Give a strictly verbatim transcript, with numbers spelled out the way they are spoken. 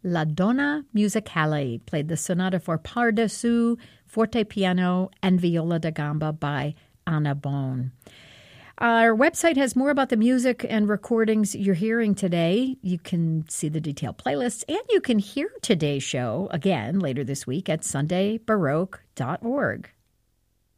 La Donna Musicale played the sonata for Pardessus, forte piano, and viola da gamba by Anna Bone. Our website has more about the music and recordings you're hearing today. You can see the detailed playlists, and you can hear today's show again later this week at sunday baroque dot org.